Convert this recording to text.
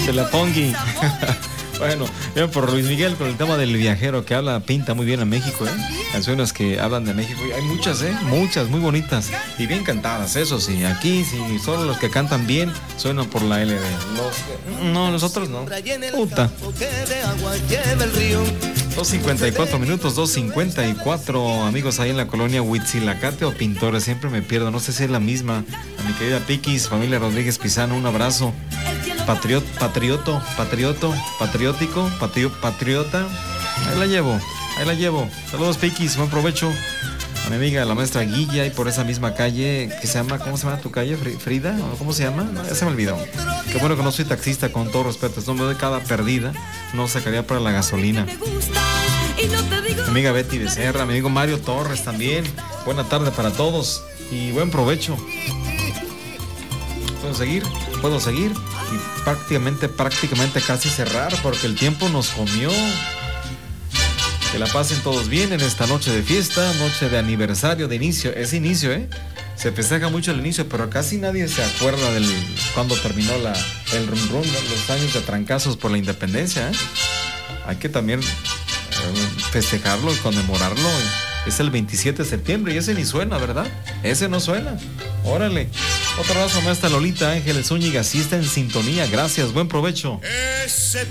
De la Pongi. Bueno, bien por Luis Miguel con el tema del viajero que pinta muy bien a México, canciones que hablan de México. Y hay muchas, muchas, muy bonitas y bien cantadas, eso sí. Aquí, sí, solo los que cantan bien suenan por la LD. Nosotros no. Puta. 2:54 minutos, 2:54, amigos ahí en la colonia Huitzilacate o Pintores, siempre me pierdo, no sé si es la misma. A mi querida Piquis, familia Rodríguez Pizano, un abrazo. Patriota. Ahí la llevo. Saludos, Piquis, buen provecho. A mi amiga, la maestra Guilla, y por esa misma calle, que se llama, ¿cómo se llama tu calle? ¿Frida? ¿O cómo se llama? Ya se me olvidó. Qué bueno que no soy taxista, con todo respeto. No me doy cada perdida, no sacaría para la gasolina. Mi amiga Betty Becerra, mi amigo Mario Torres también. Buena tarde para todos y buen provecho. ¿Puedo seguir? Y prácticamente casi cerrar porque el tiempo nos comió. Que la pasen todos bien en esta noche de fiesta, noche de aniversario, de inicio. Es inicio, Se festeja mucho el inicio, pero casi nadie se acuerda del cuando terminó el rum rum, los años de trancazos por la independencia, Hay que también festejarlo y conmemorarlo. Es el 27 de septiembre y ese ni suena, ¿verdad? Ese no suena. Órale. Otro abrazo, maestra Lolita Ángeles Zúñiga, sí está en sintonía. Gracias, buen provecho.